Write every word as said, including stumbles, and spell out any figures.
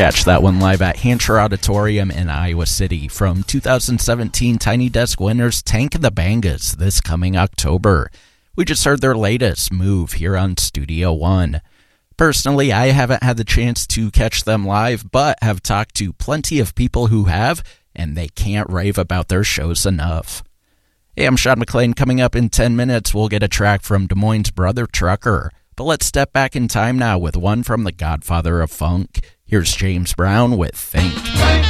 Catch that one live at Hansher Auditorium in Iowa City from two thousand seventeen Tiny Desk winners Tank and the Bangas this coming October. We just heard their latest, Move, here on Studio One. Personally, I haven't had the chance to catch them live, but have talked to plenty of people who have, and they can't rave about their shows enough. Hey, I'm Sean McLean. Coming up in ten minutes, we'll get a track from Des Moines' Brother Trucker. But let's step back in time now with one from the Godfather of Funk. Here's James Brown with Think.